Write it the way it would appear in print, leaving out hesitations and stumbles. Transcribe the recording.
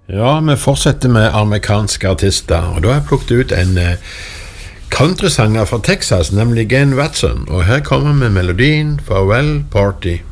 Ja, vi fortsetter med amerikanske artister, og da har jeg plukket ut en countrysanger fra Texas, nemlig Gene Watson, og her kommer vi melodien Farewell Party.